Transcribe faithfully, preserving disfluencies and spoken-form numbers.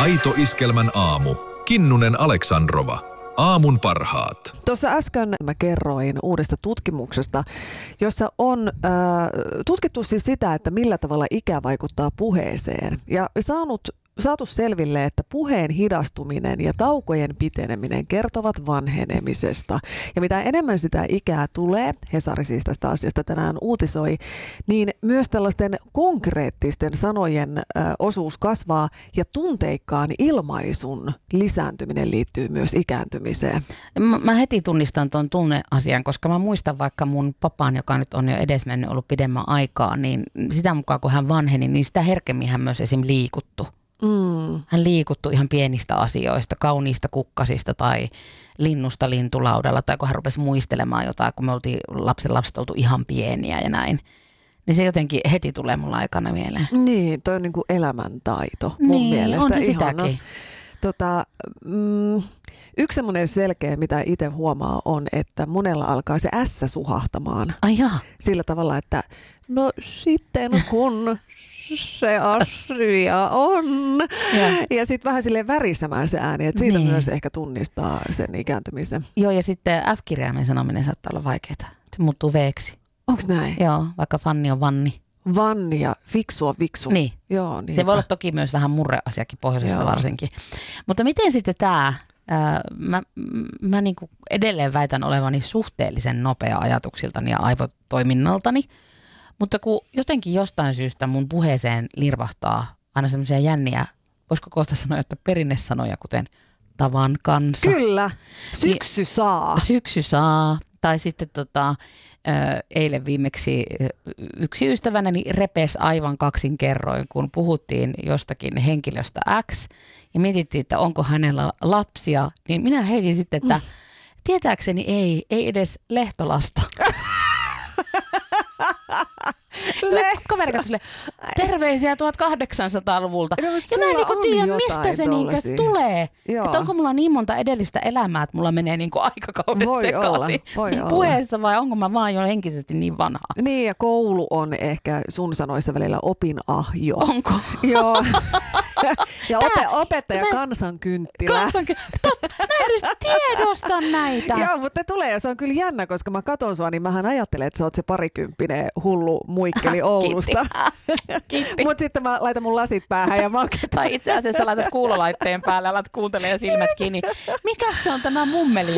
Aito Iskelmän aamu. Kinnunen Aleksandrova. Aamun parhaat. Tuossa äsken mä kerroin uudesta tutkimuksesta, jossa on äh, tutkittu siis sitä, että millä tavalla ikä vaikuttaa puheeseen. Ja saanut saatu selville, että puheen hidastuminen ja taukojen piteneminen kertovat vanhenemisesta. Ja mitä enemmän sitä ikää tulee, Hesari siis tästä asiasta tänään uutisoi, niin myös tällaisten konkreettisten sanojen ö, osuus kasvaa ja tunteikkaan ilmaisun lisääntyminen liittyy myös ikääntymiseen. Mä, mä heti tunnistan tuon tunneasian, koska mä muistan vaikka mun papaan, joka nyt on jo edesmennyt ollut pidemmän aikaa, niin sitä mukaan kun hän vanheni, niin sitä herkemmin hän myös esim. Liikuttu. Mm. Hän liikuttu ihan pienistä asioista, kauniista kukkasista tai linnusta lintulaudalla tai kun hän rupesi muistelemaan jotain, kun me oltiin lapsen lapset oltu ihan pieniä ja näin. Niin se jotenkin heti tulee mulla aikana mieleen. Niin, toi on niin kuin elämäntaito mun niin, mielestä. on se ihana. sitäkin. Tota, mm, yksi semmoinen selkeä, mitä itse huomaa, on, että monella alkaa se ässä suhahtamaan. Ai jaa. Sillä tavalla, että no sitten kun se asia on. Ja, ja sitten vähän silleen värisemään se ääni, että siitä niin. Myös ehkä tunnistaa sen ikääntymisen. Joo, ja sitten F-kirjaimen sanominen saattaa olla vaikeaa. Se muuttuu veeksi. Onks näin? Joo, vaikka Fanni on Vanni. Vanni ja fiksu on viksu. Niin. Joo, se voi olla toki myös vähän murreasiakin pohjoisessa Joo. varsinkin. Mutta miten sitten tämä, mä, mä niinku edelleen väitän olevani suhteellisen nopea ajatuksiltani ja aivotoiminnaltani, mutta kun jotenkin jostain syystä mun puheeseen lirvahtaa aina semmoisia jänniä, voisiko kohta sanoa, että perinnesanoja, kuten tavan kanssa. Kyllä, syksy niin, saa. Syksy saa. Tai sitten tota, eilen viimeksi yksi ystävänäni repesi aivan kaksin kerroin, kun puhuttiin jostakin henkilöstä X ja mietittiin, että onko hänellä lapsia, niin minä heitin sitten, että tietääkseni ei, ei edes Lehtolasta. Kaveri katsoi sille, terveisiä tuhatkahdeksansataaluvulta. No, ja mä en niinku tiedä, mistä se niinku tulee. Että onko mulla niin monta edellistä elämää, että mulla menee niinku aikakaudet voi sekaisin olla, puheessa vai onko mä vaan jo henkisesti niin vanha? Niin ja koulu on ehkä sun sanoissa välillä opinahjo. Onko? Joo. Ja Tää, opettaja mä, kansankynttilä. Kansankynttilä. Totta, mä en edes tiedosta näitä. Joo, mutta ne tulee ja se on kyllä jännä, koska mä katon sua, niin mähän ajattelen, että sä oot se parikymppinen hullu muikkeli Oulusta. Mutta sitten mä laitan mun lasit päähän ja maketan. Tai itse asiassa laitat kuulolaitteen päälle, alat kuuntelemaan ja silmät kiinni. Mikä se on tämä mummeli,